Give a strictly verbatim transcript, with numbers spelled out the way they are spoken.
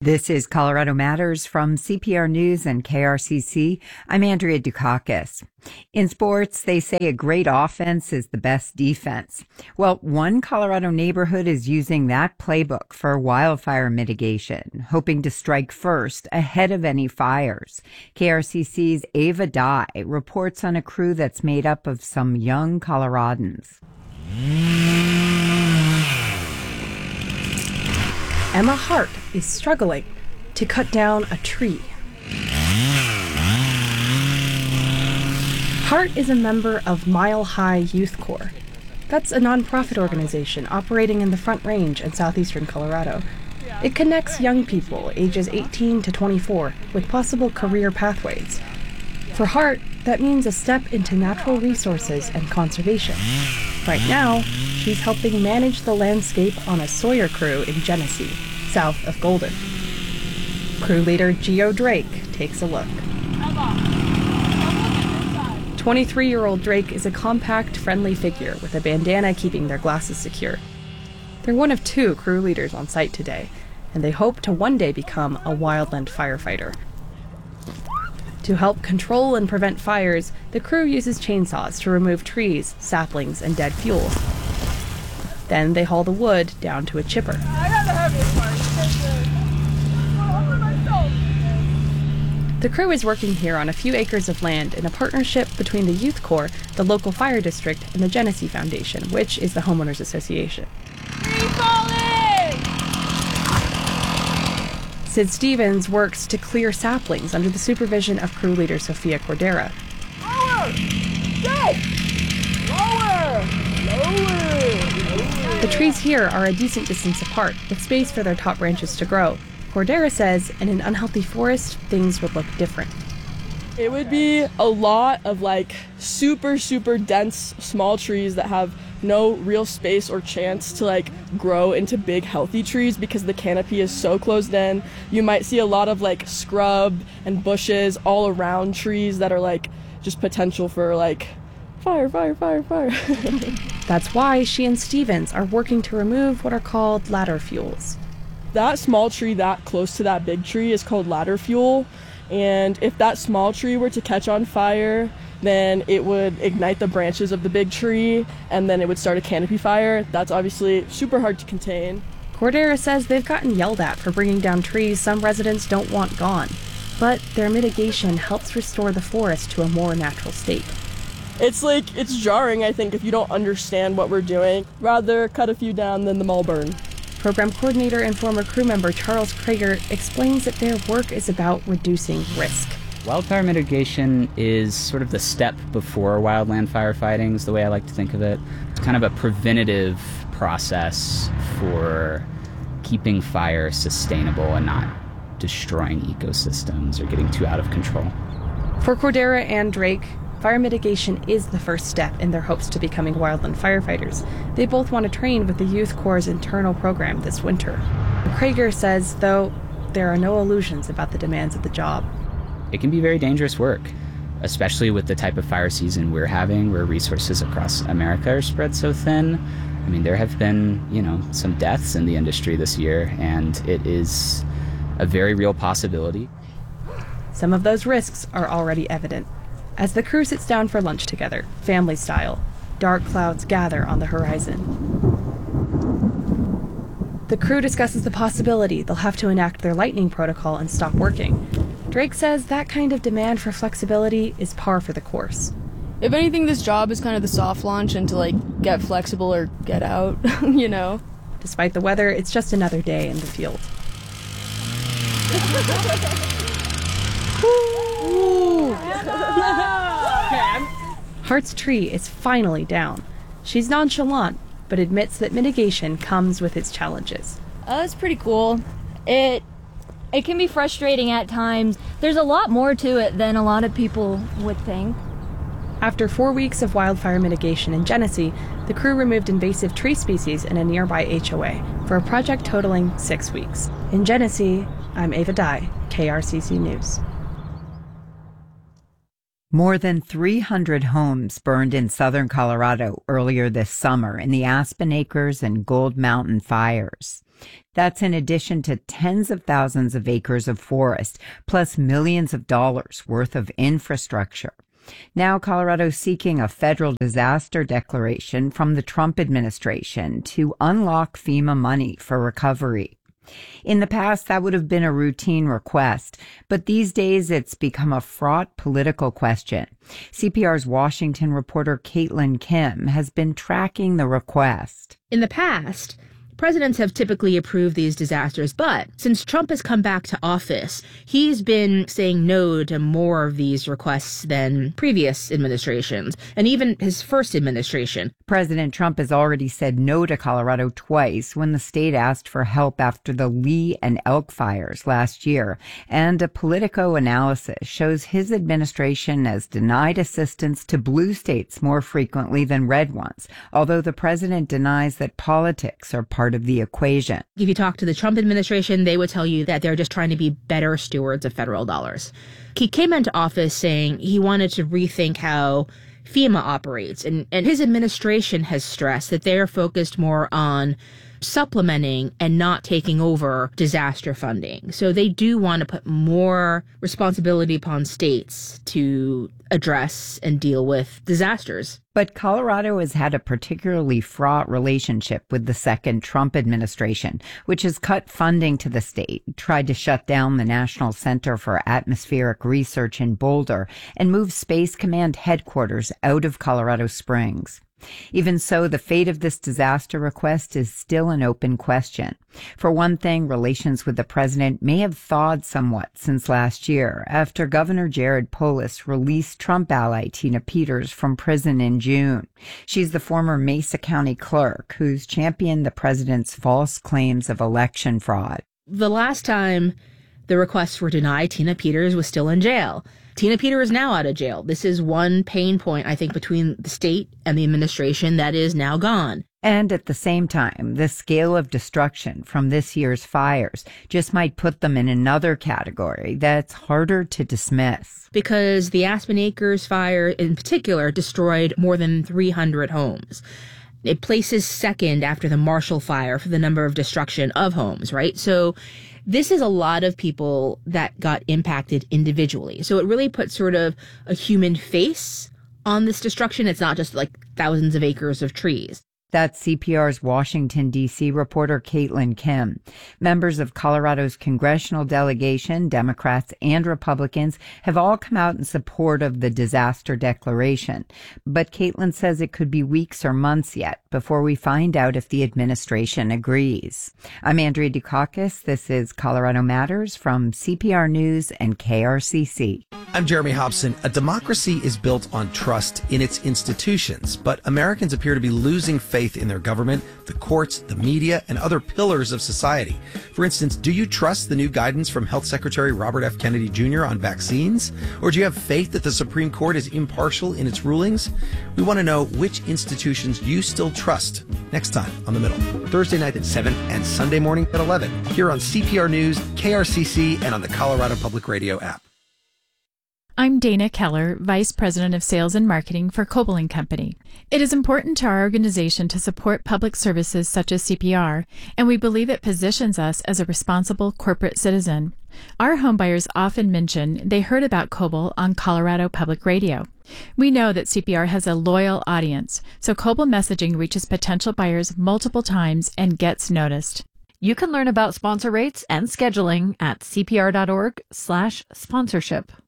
This is Colorado Matters from C P R News and K R C C. I'm Andrea Dukakis. In sports, they say a great offense is the best defense. Well, one Colorado neighborhood is using that playbook for wildfire mitigation, hoping to strike first ahead of any fires. K R C C's Ava Dye reports on a crew that's made up of some young Coloradans. Emma Hart is struggling to cut down a tree. Hart is a member of Mile High Youth Corps. That's a nonprofit organization operating in the Front Range in southeastern Colorado. It connects young people ages eighteen to twenty-four with possible career pathways. For Hart, that means a step into natural resources and conservation. Right now, she's helping manage the landscape on a Sawyer crew in Genesee, south of Golden. Crew leader Geo Drake takes a look. twenty-three-year-old Drake is a compact, friendly figure with a bandana keeping their glasses secure. They're one of two crew leaders on site today, and they hope to one day become a wildland firefighter. To help control and prevent fires, the crew uses chainsaws to remove trees, saplings, and dead fuel. Then they haul the wood down to a chipper. The crew is working here on a few acres of land in a partnership between the Youth Corps, the local fire district, and the Genesee Foundation, which is the homeowners association. Sid Stevens works to clear saplings under the supervision of crew leader Sophia Cordera. Lower! Lower! Lower! The trees here are a decent distance apart, with space for their top branches to grow. Cordera says in an unhealthy forest, things would look different. It would be a lot of like super, super dense small trees that have no real space or chance to like grow into big healthy trees because the canopy is so closed in. You might see a lot of like scrub and bushes all around trees that are like just potential for like fire, fire, fire, fire. That's why she and Stevens are working to remove what are called ladder fuels. That small tree that close to that big tree is called ladder fuel. And if that small tree were to catch on fire, then it would ignite the branches of the big tree, and then it would start a canopy fire. That's obviously super hard to contain. Cordera says they've gotten yelled at for bringing down trees some residents don't want gone, but their mitigation helps restore the forest to a more natural state. It's like, it's jarring, I think, if you don't understand what we're doing. Rather cut a few down than them all burn. Program coordinator and former crew member Charles Krager explains that their work is about reducing risk. Wildfire mitigation is sort of the step before wildland firefighting, is the way I like to think of it. It's kind of a preventative process for keeping fire sustainable and not destroying ecosystems or getting too out of control. For Cordera and Drake, fire mitigation is the first step in their hopes to becoming wildland firefighters. They both want to train with the Youth Corps' internal program this winter. Krager says, though, there are no illusions about the demands of the job. It can be very dangerous work, especially with the type of fire season we're having, where resources across America are spread so thin. I mean, there have been, you know, some deaths in the industry this year, and it is a very real possibility. Some of those risks are already evident. As the crew sits down for lunch together, family style, dark clouds gather on the horizon. The crew discusses the possibility they'll have to enact their lightning protocol and stop working. Drake says that kind of demand for flexibility is par for the course. If anything, this job is kind of the soft launch into, like, get flexible or get out, you know? Despite the weather, it's just another day in the field. Hart's tree is finally down. She's nonchalant, but admits that mitigation comes with its challenges. Uh, it's pretty cool. It it can be frustrating at times. There's a lot more to it than a lot of people would think. After four weeks of wildfire mitigation in Genesee, the crew removed invasive tree species in a nearby H O A for a project totaling six weeks. In Genesee, I'm Ava Dye, K R C C News. More than three hundred homes burned in southern Colorado earlier this summer in the Aspen Acres and Gold Mountain fires. That's in addition to tens of thousands of acres of forest, plus millions of dollars worth of infrastructure. Now Colorado's seeking a federal disaster declaration from the Trump administration to unlock FEMA money for recovery. In the past, that would have been a routine request, but these days it's become a fraught political question. C P R's Washington reporter Caitlin Kim has been tracking the request. In the past, presidents have typically approved these disasters, but since Trump has come back to office, he's been saying no to more of these requests than previous administrations, and even his first administration. President Trump has already said no to Colorado twice when the state asked for help after the Lee and Elk fires last year, and a Politico analysis shows his administration has denied assistance to blue states more frequently than red ones, although the president denies that politics are part of the equation. If you talk to the Trump administration, they would tell you that they're just trying to be better stewards of federal dollars. He came into office saying he wanted to rethink how FEMA operates, and, and his administration has stressed that they are focused more on supplementing and not taking over disaster funding. So they do want to put more responsibility upon states to address and deal with disasters. But Colorado has had a particularly fraught relationship with the second Trump administration, which has cut funding to the state, tried to shut down the National Center for Atmospheric Research in Boulder, and moved Space Command headquarters out of Colorado Springs. Even so, the fate of this disaster request is still an open question. For one thing, relations with the president may have thawed somewhat since last year, after Governor Jared Polis released Trump ally Tina Peters from prison in June. She's the former Mesa County clerk who's championed the president's false claims of election fraud. The last time the requests were denied, Tina Peters was still in jail. Tina Peters is now out of jail. This is one pain point, I think, between the state and the administration that is now gone. And at the same time, the scale of destruction from this year's fires just might put them in another category that's harder to dismiss. Because the Aspen Acres fire in particular destroyed more than three hundred homes. It places second after the Marshall Fire for the number of destruction of homes, right? So this is a lot of people that got impacted individually. So it really puts sort of a human face on this destruction. It's not just like thousands of acres of trees. That's C P R's Washington, D C reporter Caitlin Kim. Members of Colorado's congressional delegation, Democrats and Republicans, have all come out in support of the disaster declaration. But Caitlin says it could be weeks or months yet before we find out if the administration agrees. I'm Andrea Dukakis. This is Colorado Matters from C P R News and K R C C. I'm Jeremy Hobson. A democracy is built on trust in its institutions, but Americans appear to be losing faith in their government, the courts, the media, and other pillars of society. For instance, do you trust the new guidance from Health Secretary Robert F. Kennedy Junior on vaccines? Or do you have faith that the Supreme Court is impartial in its rulings? We want to know which institutions you still trust. Next time on The Middle, Thursday night at seven and Sunday morning at eleven, here on C P R News, K R C C, and on the Colorado Public Radio app. I'm Dana Keller, Vice President of Sales and Marketing for Coble and Company. It is important to our organization to support public services such as C P R, and we believe it positions us as a responsible corporate citizen. Our homebuyers often mention they heard about Coble on Colorado Public Radio. We know that C P R has a loyal audience, so Coble messaging reaches potential buyers multiple times and gets noticed. You can learn about sponsor rates and scheduling at cpr.org slash sponsorship.